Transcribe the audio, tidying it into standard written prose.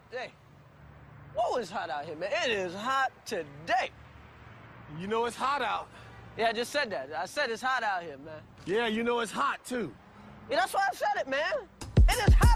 Hey, whoa, it's hot out here, man. It is hot today. You know it's hot out. Yeah, I just said that. I said it's hot out here, man. Yeah, you know it's hot, too. Yeah, that's why I said it, man. It is hot